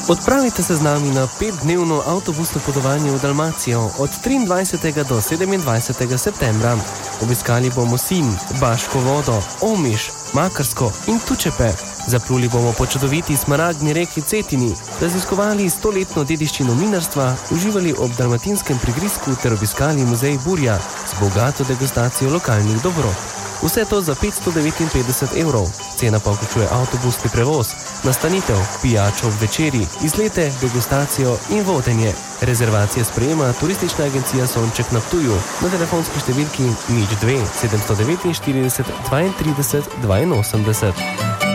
Odpravite se z nami na 5-dnevno avtobusno potovanje v Dalmacijo od 23. do 27. septembra. Obiskali bomo Sinj, Baško vodo, Omiš, Makarsko in Tučepe. Zapluli bomo po čudoviti smaragdni reki Cetini, raziskovali 100-letno dediščino mlinarstva, uživali ob dalmatinskem prigrizku ter obiskali muzej Burja z bogato degustacijo lokalnih dobrot. Vse to za 559 €. Cena pa vključuje avtobusni prevoz, nastanitev, pijačo ob večeri, izlete, degustacijo in vodenje. Rezervacije sprejema turistična agencija Sonček na Ptuju na telefonski številki 02 749 32 82.